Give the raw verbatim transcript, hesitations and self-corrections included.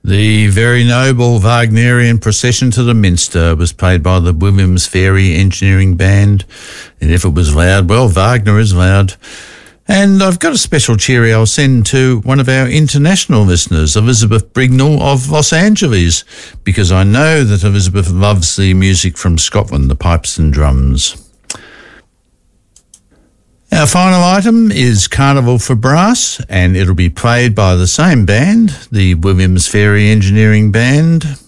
The very noble Wagnerian Procession to the Minster was played by the Williams Ferry Engineering Band. And if it was loud, well, Wagner is loud. And I've got a special cheery I'll send to one of our international listeners, Elizabeth Brignall of Los Angeles, because I know that Elizabeth loves the music from Scotland, the pipes and drums. Our final item is Carnival for Brass, and it'll be played by the same band, the Williams Ferry Engineering Band.